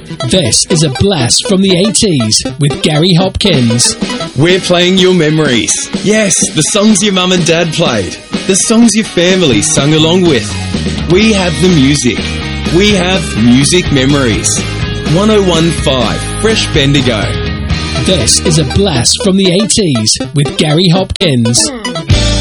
This is a blast from the 80s with Gary Hopkins. We're playing your memories. Yes, the songs your mum and dad played. The songs your family sung along with. We have the music. We have music memories. 101.5 Fresh Bendigo. This is a blast from the 80s with Gary Hopkins.